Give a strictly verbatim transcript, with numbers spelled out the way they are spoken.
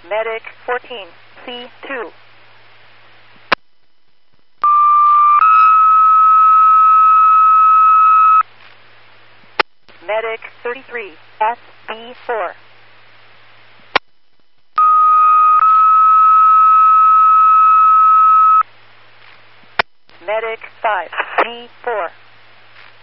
Medic fourteen, C two. Medic thirty-three, S B four. Medic five, C four.